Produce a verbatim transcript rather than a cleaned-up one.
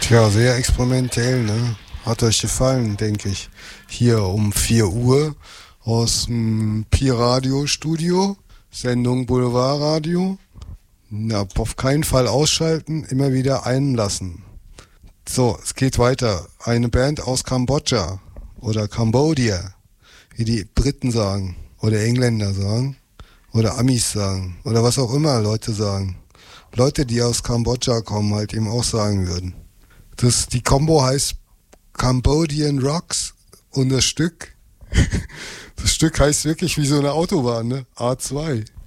Tja, sehr experimentell, ne? Hat euch gefallen, denke ich. Hier um vier Uhr aus dem Pi-Radio-Studio, Sendung Boulevard-Radio. Na, auf keinen Fall ausschalten, immer wieder einlassen. So, es geht weiter. Eine Band aus Kambodscha oder Cambodia, wie die Briten sagen oder Engländer sagen oder Amis sagen oder was auch immer Leute sagen. Leute, die aus Kambodscha kommen, halt eben auch sagen würden. Das, die Combo heißt Cambodian Rocks und das Stück, das Stück heißt wirklich wie so eine Autobahn, ne? A zwei.